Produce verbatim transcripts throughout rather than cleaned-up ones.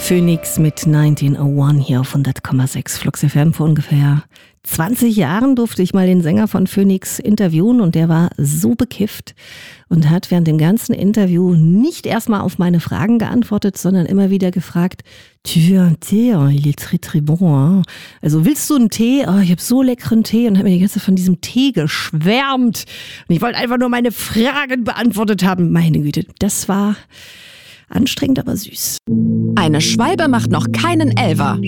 Phoenix mit neunzehnhunderteins hier auf hundert Komma sechs Flux F M. Vor ungefähr zwanzig Jahren durfte ich mal den Sänger von Phoenix interviewen und der war so bekifft und hat während dem ganzen Interview nicht erstmal auf meine Fragen geantwortet, sondern immer wieder gefragt, tu veux un thé? Oh, il est très très bon. Hein? Also willst du einen Tee? Oh, ich habe so leckeren Tee und hat mir die ganze Zeit von diesem Tee geschwärmt. Und ich wollte einfach nur meine Fragen beantwortet haben. Meine Güte, das war anstrengend, aber süß. Eine Schwalbe macht noch keinen Elfer.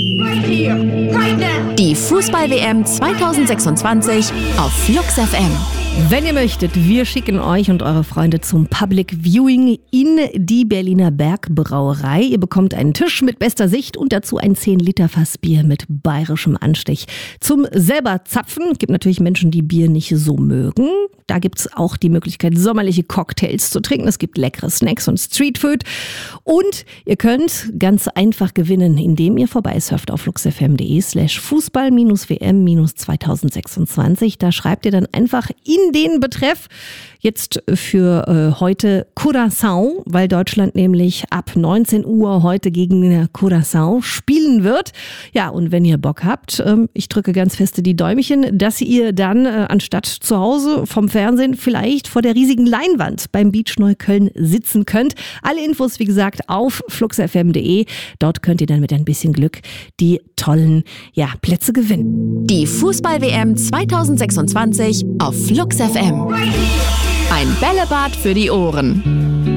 Die Fußball-W M zwanzig sechsundzwanzig auf Flux F M. Wenn ihr möchtet, wir schicken euch und eure Freunde zum Public Viewing in die Berliner Bergbrauerei. Ihr bekommt einen Tisch mit bester Sicht und dazu ein zehn Liter Fass Bier mit bayerischem Anstich. Zum selber zapfen. Es gibt natürlich Menschen, die Bier nicht so mögen. Da gibt es auch die Möglichkeit, sommerliche Cocktails zu trinken. Es gibt leckere Snacks und Streetfood. Und ihr könnt ganz einfach gewinnen, indem ihr vorbeisurft auf fluxfm.de slash Fußball-W M zwanzig sechsundzwanzig. Da schreibt ihr dann einfach in den Betreff jetzt für äh, heute Curaçao, weil Deutschland nämlich ab neunzehn Uhr heute gegen Curaçao spielen wird. Ja, und wenn ihr Bock habt, ähm, ich drücke ganz feste die Däumchen, dass ihr dann äh, anstatt zu Hause vom Fernsehen vielleicht vor der riesigen Leinwand beim Beach Neukölln sitzen könnt. Alle Infos, wie gesagt, auf fluxfm punkt de. Dort könnt ihr dann mit ein bisschen Glück die tollen ja, Plätze gewinnen. Die Fußball-W M zwanzig sechsundzwanzig auf Flux F M. Ein Bällebad für die Ohren.